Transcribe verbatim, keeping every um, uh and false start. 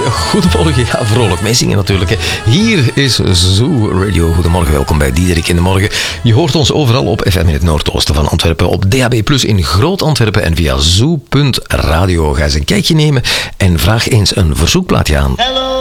Goedemorgen, ja, vrolijk meezingen natuurlijk. Hè. Hier is Zoo Radio. Goedemorgen, welkom bij Diederik in de Morgen. Je hoort ons overal op F M in het noordoosten van Antwerpen, op D A B plus in Groot-Antwerpen en via zoo punt radio. Ga eens een kijkje nemen en vraag eens een verzoekplaatje aan. Hello.